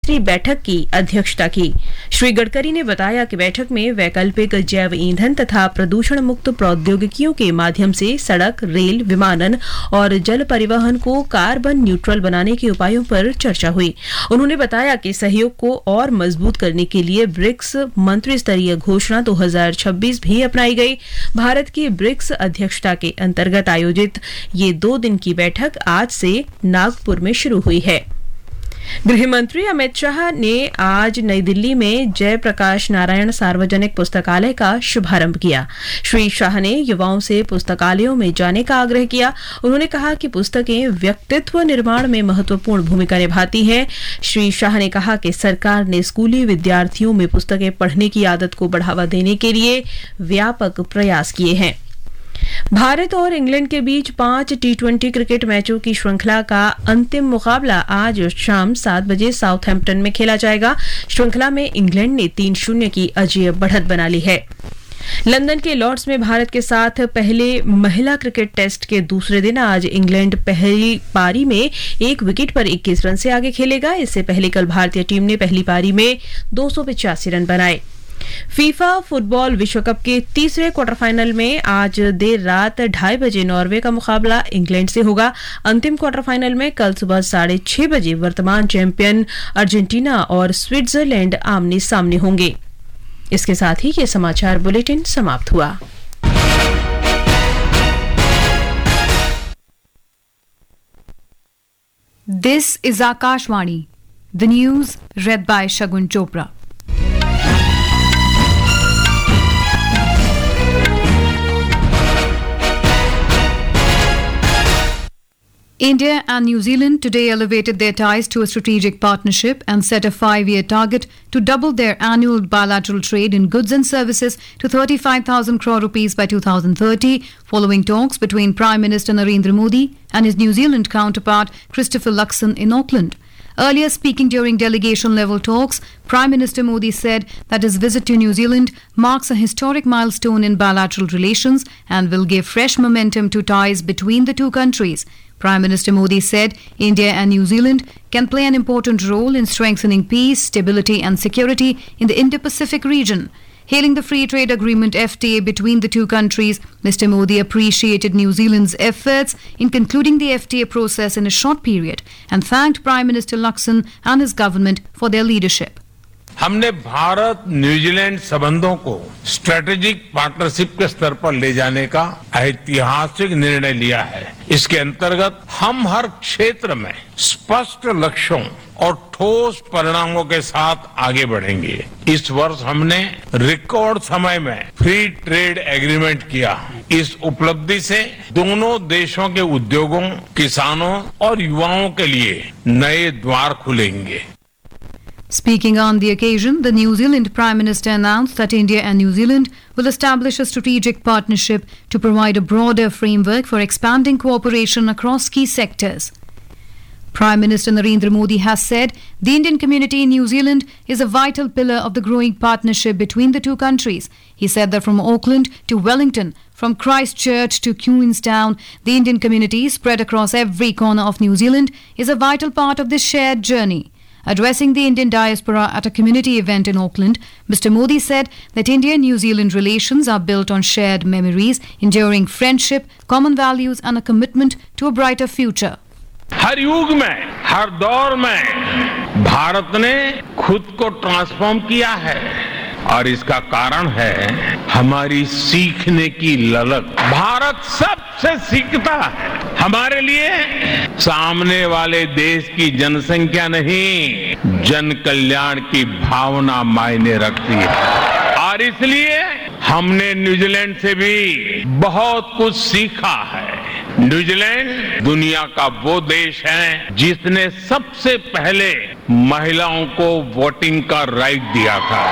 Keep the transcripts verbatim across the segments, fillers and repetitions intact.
तीसरी बैठक की अध्यक्षता की। श्री गडकरी ने बताया कि बैठक में वैकल्पिक जैव ईंधन तथा प्रदूषण मुक्त प्रौद्योगिकियों के माध्यम से सड़क, रेल, विमानन और जल परिवहन को कार्बन न्यूट्रल बनाने के उपायों पर चर्चा हुई। उन्होंने बताया कि सहयोग को और मजबूत करने के लिए ब्रिक्स मंत्री स्तरीय घोषणा दो हज़ार छब्बीस भी अपनाई गई। भारत की ब्रिक्स अध्यक्षता के अंतर्गत आयोजित ये दो दिन की बैठक आज से नागपुर में शुरू हुई है। गृह मंत्री अमित शाह ने आज नई दिल्ली में जयप्रकाश नारायण सार्वजनिक पुस्तकालय का शुभारंभ किया। श्री शाह ने युवाओं से पुस्तकालयों में जाने का आग्रह किया। उन्होंने कहा कि पुस्तकें व्यक्तित्व निर्माण में महत्वपूर्ण भूमिका निभाती हैं। श्री शाह ने कहा कि सरकार ने स्कूली विद्यार्थियों में पुस्तकें पढ़ने की आदत को बढ़ावा देने के लिए व्यापक प्रयास किए हैं। भारत और इंग्लैंड के बीच पांच टी ट्वेंटी क्रिकेट मैचों की श्रृंखला का अंतिम मुकाबला आज शाम सात बजे साउथहैम्पटन में खेला जाएगा। श्रृंखला में इंग्लैंड ने तीन शून्य की अजेय बढ़त बना ली है। लंदन के लॉर्ड्स में भारत के साथ पहले महिला क्रिकेट टेस्ट के दूसरे दिन आज इंग्लैंड पहली पारी में एक विकेट पर इक्कीस रन से आगे खेलेगा। इससे पहले कल भारतीय टीम ने पहली पारी में दो सौ पचासी रन बनाए। फीफा फुटबॉल विश्व कप के तीसरे क्वार्टर फाइनल में आज देर रात ढाई बजे नॉर्वे का मुकाबला इंग्लैंड से होगा। अंतिम क्वार्टर फाइनल में कल सुबह साढ़े छह बजे वर्तमान चैंपियन अर्जेंटीना और स्विट्जरलैंड आमने सामने होंगे। इसके साथ ही ये समाचार बुलेटिन समाप्त हुआ। This is Akashvani, the news read by Shagun Chopra. India and New Zealand today elevated their ties to a strategic partnership and set a five-year target to double their annual bilateral trade in goods and services to thirty-five thousand crore rupees by two thousand thirty, following talks between Prime Minister Narendra Modi and his New Zealand counterpart Christopher Luxon in Auckland. Earlier speaking during delegation-level talks, Prime Minister Modi said that his visit to New Zealand marks a historic milestone in bilateral relations and will give fresh momentum to ties between the two countries. Prime Minister Modi said India and New Zealand can play an important role in strengthening peace, stability and security in the Indo-Pacific region. Hailing the free trade agreement F T A between the two countries, Mister Modi appreciated New Zealand's efforts in concluding the F T A process in a short period and thanked Prime Minister Luxon and his government for their leadership. हमने Bharat New Zealand संबंधों को strategic partnership के स्तर पर ले जाने का ऐतिहासिक निर्णय लिया है। इसके अंतर्गत हम हर क्षेत्र में स्पष्ट लक्ष्यों और ठोस परिणामों के साथ आगे बढ़ेंगे। इस वर्ष हमने रिकॉर्ड समय में फ्री ट्रेड एग्रीमेंट किया। इस उपलब्धि से दोनों देशों के उद्योगों, किसानों और युवाओं के लिए नए द्वार खुलेंगे। Speaking on the occasion, the New Zealand Prime Minister announced that India and New Zealand will establish a strategic partnership to provide a broader framework for expanding cooperation across key sectors. Prime Minister Narendra Modi has said the Indian community in New Zealand is a vital pillar of the growing partnership between the two countries. He said that from Auckland to Wellington, from Christchurch to Queenstown, the Indian community spread across every corner of New Zealand is a vital part of this shared journey. Addressing the Indian diaspora at a community event in Auckland, Mister Modi said that India-New Zealand relations are built on shared memories, enduring friendship, common values and a commitment to a brighter future. हर युग में, हर दौर में भारत ने खुद को transform किया है और इसका कारण है हमारी सीखने की ललक। भारत सबसे सीखता है। हमारे लिए सामने वाले देश की जनसंख्या नहीं, जन कल्याण की भावना मायने रखती है और इसलिए हमने न्यूजीलैंड से भी बहुत कुछ सीखा है। न्यूजीलैंड दुनिया का वो देश है जिसने सबसे पहले महिलाओं को वोटिंग का राइट दिया था।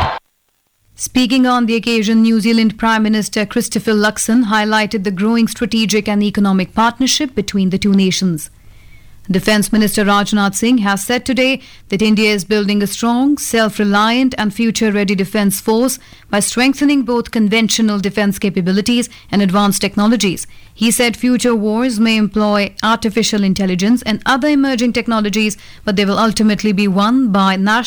Speaking on the occasion, New Zealand Prime Minister Christopher Luxon highlighted the growing strategic and economic partnership between the two nations. Defence Minister Rajnath Singh has said today that India is building a strong, self-reliant and future-ready defence force by strengthening both conventional defence capabilities and advanced technologies. He said future wars may employ artificial intelligence and other emerging technologies, but they will ultimately be won by national